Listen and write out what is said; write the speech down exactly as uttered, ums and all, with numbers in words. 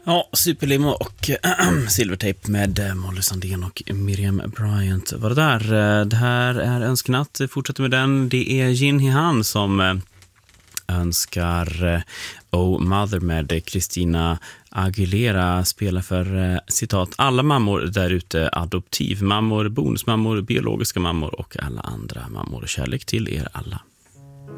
Ja, Superlimo och äh, Silvertape med äh, Molly Sandén och Miriam Bryant var det där. Äh, det här är Önskenatt, fortsätter med den. Det är Jin He-han som äh, önskar äh, Oh Mother med Christina Aguilera, spelar för äh, citat alla mammor där ute, adoptivmammor, bonusmammor, biologiska mammor och alla andra mammor. Kärlek till er alla.